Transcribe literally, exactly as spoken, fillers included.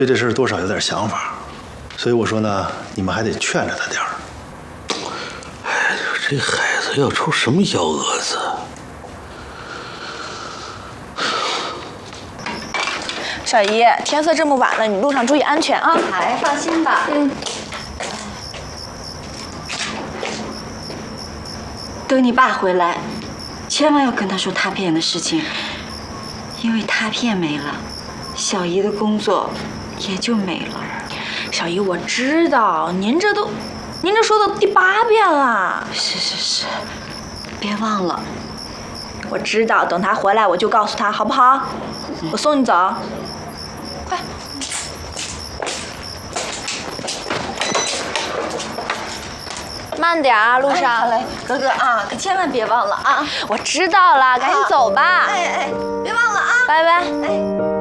对这事多少有点想法，所以我说呢，你们还得劝着他点儿。 哎，这孩子要出什么幺蛾子？ 小姨，天色这么晚了，你路上注意安全啊！ 哎，放心吧。嗯。等你爸回来，千万要跟他说踏片的事情，因为踏片没了，小姨的工作也就没了。 小姨，我知道，您这都，您这说的第八遍了。 是是是，别忘了。 我知道，等他回来我就告诉他，好不好？嗯、我送你走。快。慢点啊，路上。 好嘞，哥哥啊，可千万别忘了啊！ 我知道了，赶紧走吧。 哎哎，别忘了啊！ 拜拜。 哎。